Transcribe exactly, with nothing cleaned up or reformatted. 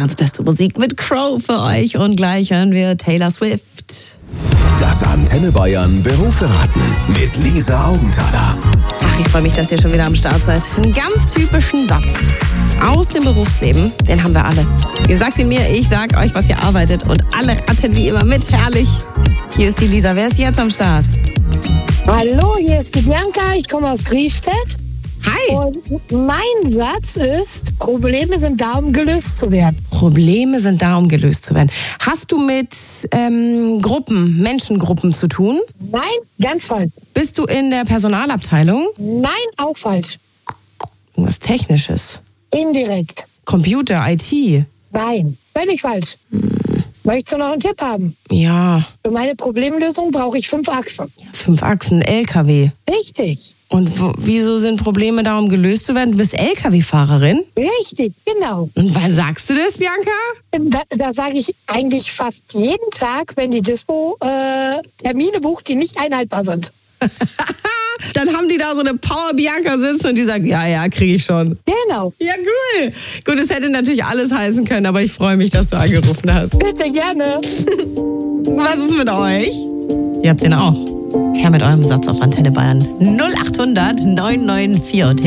Deutschlands beste Musik mit Crow für euch. Und gleich hören wir Taylor Swift. Das Antenne Bayern Berufsverraten mit Lisa Augenthaler. Ach, ich freue mich, dass ihr schon wieder am Start seid. Einen ganz typischen Satz aus dem Berufsleben, den haben wir alle. Ihr sagt ihn mir, ich sag euch, was ihr arbeitet und alle raten wie immer mit. Herrlich. Hier ist die Lisa. Wer ist jetzt am Start? Hallo, hier ist die Bianca. Ich komme aus Griefstedt. Hi. Und mein Satz ist, Probleme sind da, um gelöst zu werden. Probleme sind da, um gelöst zu werden. Hast du mit ähm, Gruppen, Menschengruppen zu tun? Nein, ganz falsch. Bist du in der Personalabteilung? Nein, auch falsch. Irgendwas Technisches? Indirekt. Computer, I T? Nein, völlig falsch. Hm. Möchtest du noch einen Tipp haben? Ja. Für meine Problemlösung brauche ich fünf Achsen. Ja, fünf Achsen, L K W. Richtig. Und wo, wieso sind Probleme da, um gelöst zu werden? Du bist L K W-Fahrerin? Richtig, genau. Und wann sagst du das, Bianca? Da, da sage ich eigentlich fast jeden Tag, wenn die Dispo äh, Termine bucht, die nicht einhaltbar sind. Dann haben die da so eine Power-Bianca sitzen und die sagt, ja, ja, kriege ich schon. Genau. Ja, cool. Gut, es hätte natürlich alles heißen können, aber ich freue mich, dass du angerufen hast. Bitte, gerne. Was ist mit euch? Ihr habt den auch. Her mit eurem Satz auf Antenne Bayern. null acht hundert neun neun vier.